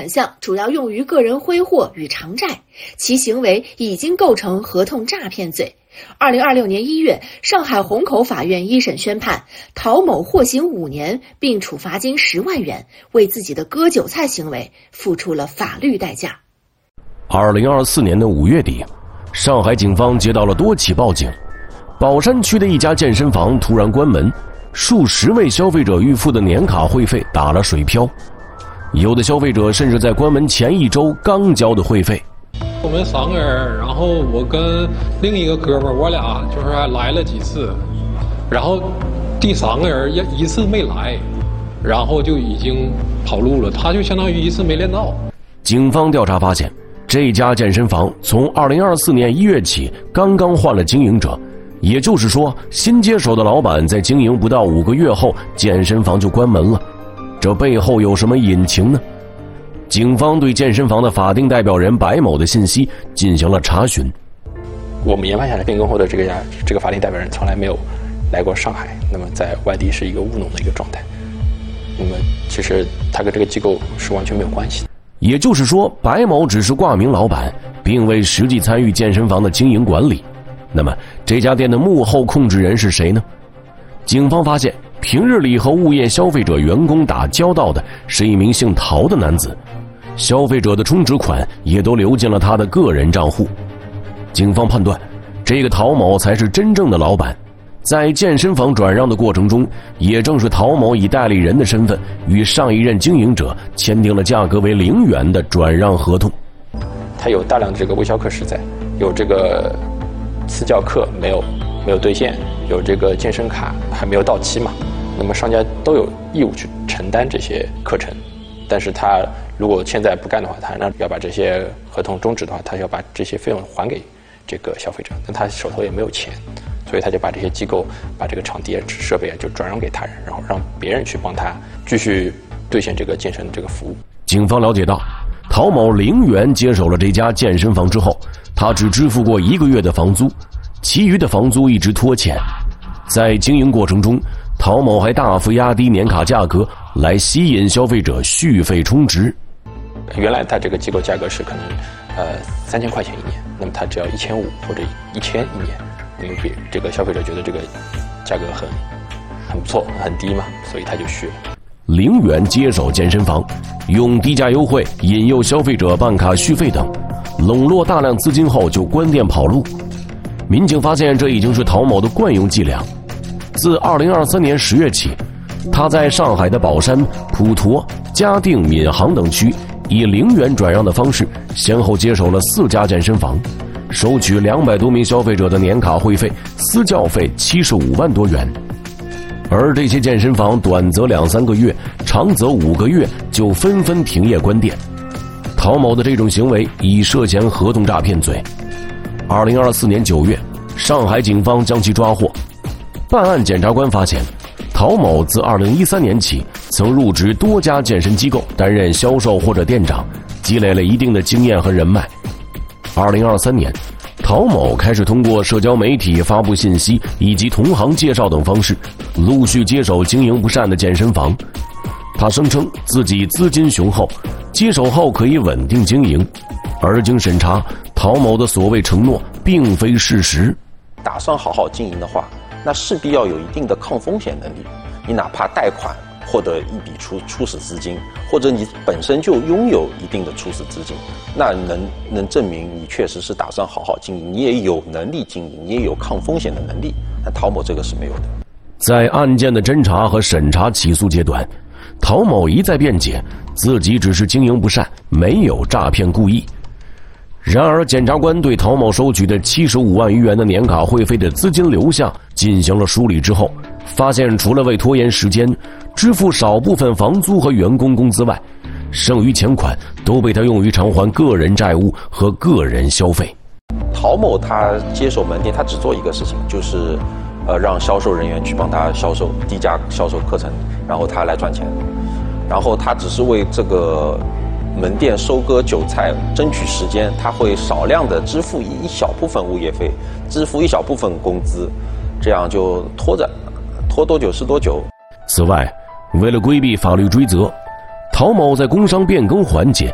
款项主要用于个人挥霍与偿债，其行为已经构成合同诈骗罪。2026年1月，上海虹口法院一审宣判，陶某获刑5年，并处罚金10万元，为自己的割韭菜行为付出了法律代价。 2024年的5月底，上海警方接到了多起报警，宝山区的一家健身房突然关门，数十位消费者预付的年卡会费打了水漂，有的消费者甚至在关门前1周刚交的会费。 我们3个人，然后我跟另一个哥们儿，我俩就是来了几次，然后第3个人一次没来，然后就已经跑路了，他就相当于一次没练到。 警方调查发现，这家健身房从2024年1月起刚刚换了经营者，也就是说，新接手的老板在经营不到5个月后，健身房就关门了。这背后有什么隐情呢？警方对健身房的法定代表人白某的信息进行了查询。 我们研判下来，变更后的这个法定代表人从来没有来过上海，那么在外地是一个务农的一个状态。那么其实他跟这个机构是完全没有关系的。 也就是说，白某只是挂名老板，并未实际参与健身房的经营管理。那么这家店的幕后控制人是谁呢？警方发现，平日里和物业消费者员工打交道的是一名姓陶的男子，消费者的充值款也都流进了他的个人账户。警方判断，这个陶某才是真正的老板。在健身房转让的过程中，也正是陶某以代理人的身份与上一任经营者签订了价格为0元的转让合同。 他有大量的这个微销课时在，有这个私教课没有兑现，有这个健身卡还没有到期嘛，那么商家都有义务去承担这些课程，但是他如果现在不干的话，他要把这些合同终止的话，他要把这些费用还给这个消费者，但他手头也没有钱，所以他就把这些机构把这个场地设备就转让给他人，然后让别人去帮他继续兑现这个健身这个服务。 警方了解到，陶某0元接手了这家健身房之后，他只支付过1个月的房租，其余的房租一直拖欠。在经营过程中，陶某还大幅压低年卡价格来吸引消费者续费充值。 原来他这个机构价格是可能3000块钱1年，那么他只要1500或者1000一年，因为这个消费者觉得这个价格很不错很低嘛，所以他就续了。 0元接手健身房，用低价优惠引诱消费者办卡续费等，笼络大量资金后就关店跑路。民警发现这已经是陶某的惯用伎俩。自2023年10月起，他在上海的宝山、普陀、嘉定、闵行等区以0元转让的方式，先后接手了4家健身房，收取200多名消费者的年卡会费、私教费75万多元。而这些健身房短则2-3个月，长则5个月就纷纷停业关店。陶某的这种行为已涉嫌合同诈骗罪。2024年9月，上海警方将其抓获。办案检察官发现，陶某自2013年起曾入职多家健身机构担任销售或者店长，积累了一定的经验和人脉。2023年，陶某开始通过社交媒体发布信息以及同行介绍等方式，陆续接手经营不善的健身房。他声称自己资金雄厚，接手后可以稳定经营，而经审查，陶某的所谓承诺并非事实。 打算好好经营的话，那势必要有一定的抗风险能力。你哪怕贷款获得一笔初始资金，或者你本身就拥有一定的初始资金，那能证明你确实是打算好好经营，你也有能力经营，你也有抗风险的能力。但陶某这个是没有的。 在案件的侦查和审查起诉阶段，陶某一再辩解自己只是经营不善，没有诈骗故意。然而，检察官对陶某收取的75万余元的年卡会费的资金流向进行了梳理之后，发现除了为拖延时间，支付少部分房租和员工工资外，剩余钱款都被他用于偿还个人债务和个人消费。 陶某他接手门店，他只做一个事情，就是让销售人员去帮他销售低价销售课程，然后他来赚钱，然后他只是为这个门店收割韭菜争取时间，他会少量的支付一小部分物业费，支付一小部分工资，这样就拖着，拖多久是多久。 此外，为了规避法律追责，陶某在工商变更环节